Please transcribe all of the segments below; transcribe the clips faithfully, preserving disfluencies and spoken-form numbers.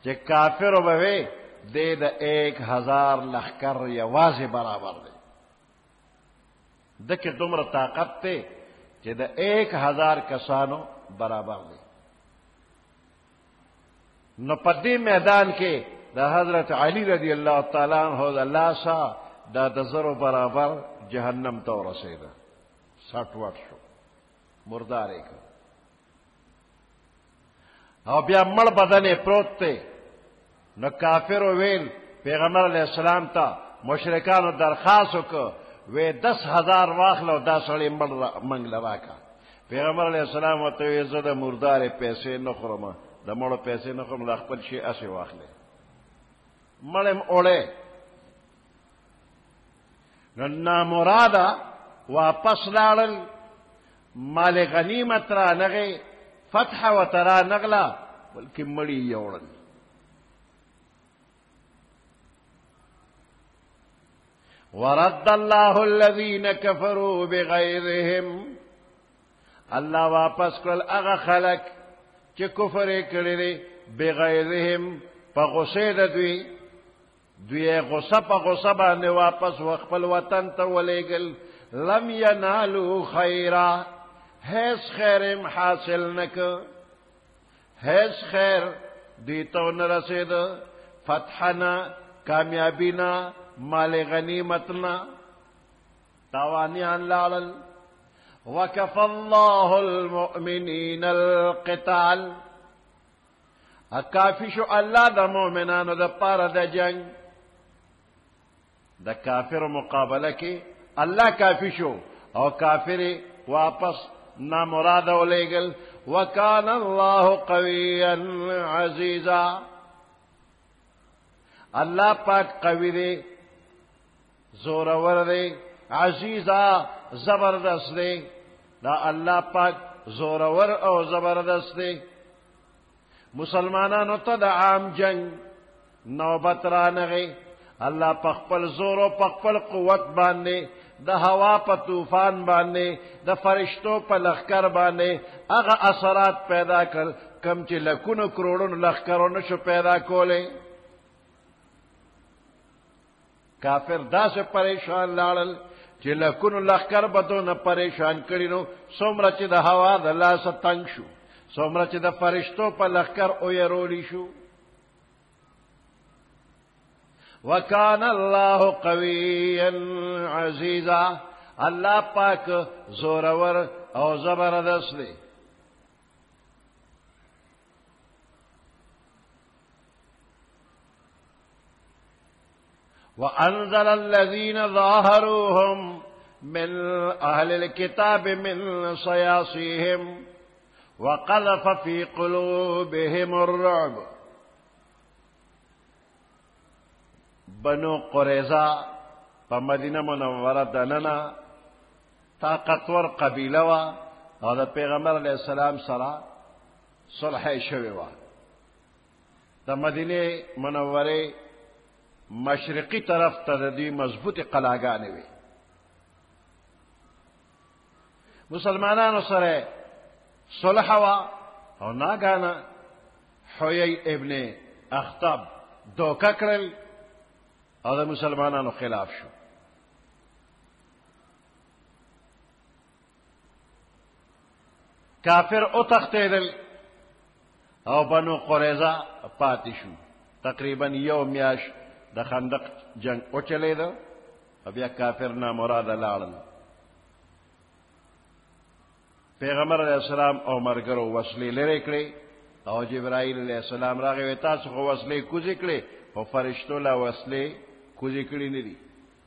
چې کافر به وي دې د ایک هزار لښکر یوازې برابر دی دکې دومره طاقت دی چې د ایک هزار کسانو برابر دی نو په دې میدان کې د حضرت علی رضی الله تعالی عنہ د لاسه دا د زرو برابر جهنم ته ورسېده سټ وټ شو مردار یې کړ او بیا مړ بدن یې پروت دی نو کافرو ویل پیغمبر علیہ السلام ته مشرکانو درخواست وکړ وی دس هزار واخلو دا سړی مړ منګله راکړه پیغمبر علیہ السلام ورته وی زه د مردارې پیسې نه خورم د مړو پیسې نه خورم د خپل شي اسې واخلې مړ یم اوړی نو نامراده واپس لاړل مال غنیمت را نغې فتح ورته را نغله بلکې مړي یې وړل ورد الله الذين كفروا بغيظهم الله واپس کړل هغه خلک چې کفر یې کړی دی بغیظهم په غصې د دوی دوی غصه په غصه باندې واپس خپل وطن ته ولېږل لم ینالوا خیرا هیڅ خیر حاصل نکړ هیڅ خیر دوی ته ونه رسېده فتحنا کامیابینا مال غنیمتنا تاوانیان لاړل وکف الله المؤمنین القتال کافی شو الله د مؤمنانو د پاره د جنگ د کافر مقابله کې الله کافی شو او کافر واپس نامراد ولېږل وکان الله قویا عزیزا الله پاک قوی دی زورور دی عزیزا زبردست دی دا الله پاک زورور او زبردست دی مسلمانانو ته د عام جنگ نوبت رانغی الله په خپل زور او په خپل قوت باندې د هوا په طوفان باندې د فرشتو په لښکر باندې هغه اثرات پیدا کړل کم چې لکونو کروڑونو لښکرو نشو پیدا کولی کافر داسې پریشان لاړل چې لکونو لښکر به دونه پریشان کړي نو څومره چې د هوا د لاسه تنګ شو څومره چې د فرشتو په لښکر اویرولی شو وکان الله قویا عزیزا الله پاک زورور او زبردست دی وأنزل الذين ظاهروهم من أهل الكتاب من صياصيهم وقذف في قلوبهم الرعب بنو قریظه په مدینه منوره دننه طاقتور قبیله وه او د پیغمبر علیه السلام سره صلح یې شوې وه د مدینې منورې مشرقی طرف ته د دوی مضبوطې قلاګانې وې مسلمانانو سره صلح وه او ناګانه حویی ابن اخطب دوکه کړل او د مسلمانانو خلاف شو کافر او تختیدل او بنو قریظه پاتې شو تقریبا یو میاش د خندق جنگ او چلیده او بیا کافر نامراده لاړل پیغمبر علیہ السلام او مرګرو وسلې لرې کړې او جبرائیل علیہ السلام راغی وی تاسو خو وسلې کوزې کړې او فرشتو لا وسلې کوزې کړې نه دي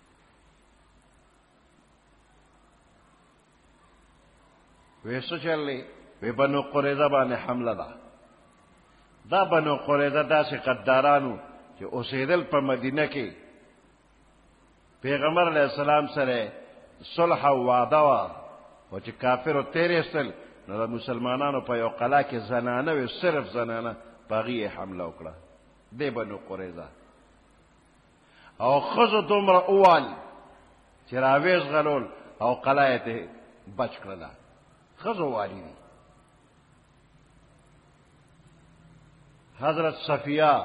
وی څه چلې وی بنو قریظه باندې حمله ده دا بنو قریظه داسې قدارانو چې اوسېدل په مدینه کې پیغمبر علیہ السلام سره صلح او وعده وه او چې کافرو تېرېستل نو د مسلمانانو په یو قلا کې زنانه وې صرف زنانه په هغې یې حمله وکړه دې بنو قریظه او ښځو دومره اووال چې راویز غلول او قلا یې ته بچ کړله ښځو والي دي حضرت صفیه